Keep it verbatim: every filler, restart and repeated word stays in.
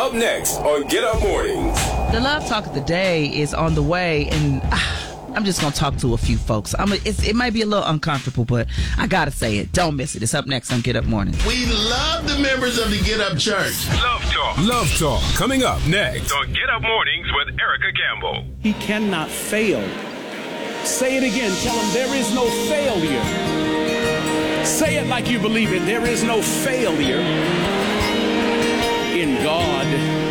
Up next on Get Up Mornings. The Love Talk of the Day is on the way, and ah, I'm just going to talk to a few folks. I'm a, it's, it might be a little uncomfortable, but I got to say it. Don't miss it. It's up next on Get Up Mornings. We love the members of the Get Up Church. Love Talk. Love Talk. Coming up next on Get Up Mornings with Erica Campbell. He cannot fail. Say it again. Tell him there is no failure. Say it like you believe it. There is no failure in God.